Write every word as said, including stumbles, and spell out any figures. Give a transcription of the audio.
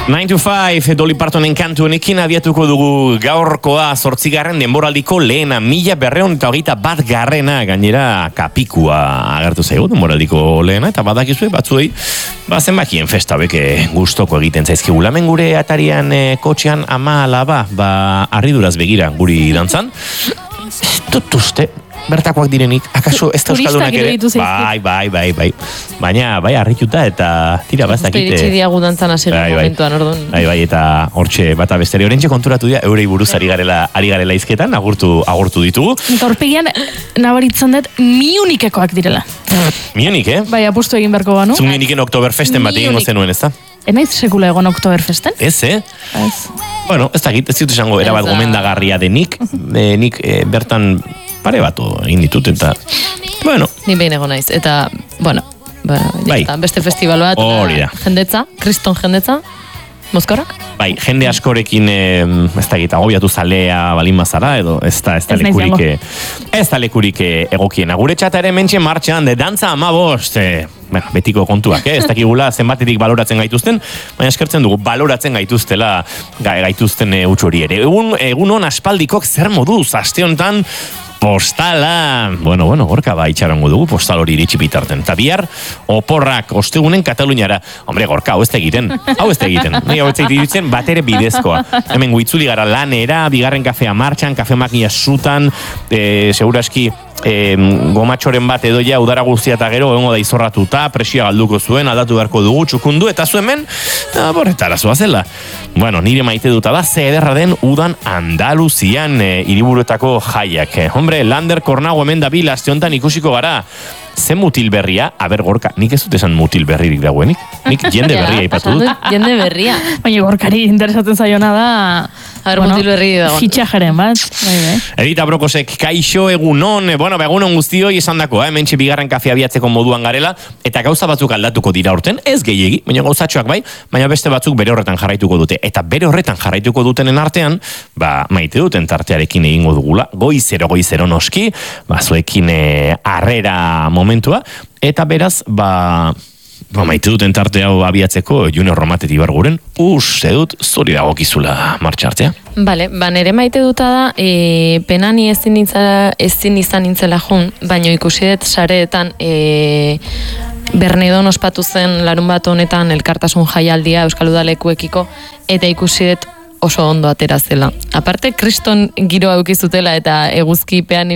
nine to five, Dolly Partonen kantu honekin abiatuko dugu gaurkoa zortzigarren denboraldiko lehena, mila berreun eta hogeita bat garrena, gainera kapikua agertu zaigu denboraldiko lehena, eta badakizue batzuei, ba zenbakien festa beke gustoko egiten zaizkigula. Hemen gure atarian e, kotxean ama alaba, ba harriduraz begira guri dantzan, ez dut uste, bertakoak direnik, akaso ez da euskaldunak ere? Bai, bai, bai, bai. Baina, bai, harrituta eta tira bazakite. Iritsi diagu dantzan hasi bai, momentuan, orduan. Bai, bai, eta hortxe bata besteri. Horentxe konturatu dira, eurei buruz ari garela, ari garela izketan, agurtu, agurtu ditugu. Eta horpegian, nabaritzen dut, Munikekoak direla. Munich, eh? Bai, apustu egin beharko banu. Zu Munichen Oktoberfesten bat egingo zenuen, ez da? Enaiz sekula egon Oktoberfesten? Ez, eh? Ez. Bueno, ez dakit, ez dut esango, erabat gomendagarria denik, e, nik e, bertan pare batu egin ditut, eta, bueno. Ni behin egon naiz, eta, bueno, bueno bai. Eta beste festival bat, Hori da. Jendetza, kriston jendetza, Mozkorak? Bai, jende askorekin, eh, ez da egita, agobiatu zalea balin mazara, edo ez da, ez da lekurik, ez da lekurik egokiena. Gure txata ere mentxe martxan, de dantza amabost, eh, bueno, betiko kontuak, eh? Ez dakigula zenbatetik baloratzen gaituzten, baina eskertzen dugu baloratzen gaituztela gaituzten e, utxori ere. Egun, egun hon aspaldikok zer moduz, aste honetan, postala, bueno, bueno, gorka ba itxarango dugu postal hori iritsi bitarten. Eta bihar, oporrak ostegunen Kataluniara. Hombre, gorka, hau ez da egiten. Hau ez da egiten. Ni hau ez da egiten bat ere bidezkoa. Hemen guitzuli gara lanera, bigarren kafea martxan, kafe makina zutan, e, seguraski e, gomatxoren bat edo ja udara guztia eta gero egongo da izorratuta, presioa galduko zuen, aldatu beharko dugu, txukundu, eta zu hemen, borretara zoazela. Bueno, nire maite duta da, ze ederra den udan Andaluzian e, hiriburuetako jaiak. E, hombre, Lander Kornago hemen da bil, aste honetan ikusiko gara. Ze mutil berria, aber gorka, nik ez dut esan mutil berririk dagoenik. Nik jende berria ipatu dut. Jende berria. Baina gorkari interesatzen zaiona da... Aber bueno, mutil berri dago. Fitxajaren bat. Bai, bai. Edita Brokosek, kaixo egunon, bueno, egunon guztioi esan dako, eh? Mentxe bigarren kafea abiatzeko moduan garela, eta gauza batzuk aldatuko dira urten, ez gehiegi, baina gauzatxoak bai, baina beste batzuk bere horretan jarraituko dute. Eta bere horretan jarraituko dutenen artean, ba, maite duten tartearekin egingo dugula, goizero, goizero noski, ba, zuekin harrera momentua, eta beraz, ba, ba maite duten tarte hau abiatzeko Junior Romatet Ibarguren, uste dut zuri dagokizula martxartzea. Bale, ba nere maite duta da, e, penani ezin nintzela, ezin izan nintzela jun, baino ikusi dut sareetan, e, Bernedon ospatu zen larun bat honetan elkartasun jaialdia Euskal Udalekuekiko, eta ikusi dut oso ondo atera zela. Aparte, kriston giro aukizutela eta eguzkipean